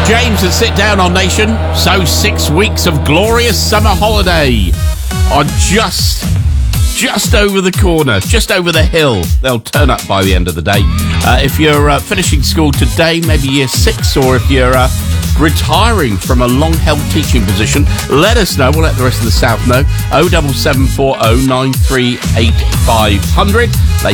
James and Sit Down on Nation. So 6 weeks of glorious summer holiday are just over the corner, just over the hill. They'll turn up by the end of the day. If you're finishing school today, maybe year 6, or if you're retiring from a long-held teaching position, let us know. We'll let the rest of the South know. 07740 938 500.